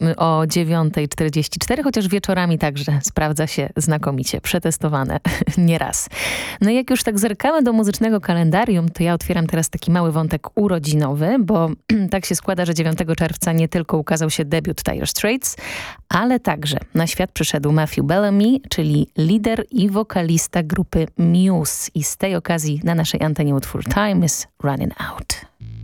o 9:44, chociaż wieczorami także sprawdza się znakomicie. Przetestowane nieraz. No i jak już tak zerkamy do muzycznego kalendarium, to ja otwieram teraz taki mały wątek urodzinowy, bo tak się składa, że 9 czerwca nie tylko ukazał się debiut Dire Straits, ale także na świat przyszedł Matthew Bellamy, czyli lider i wokalista grupy Muse. I z tej okazji na naszej antenie utwór Time is Running Out.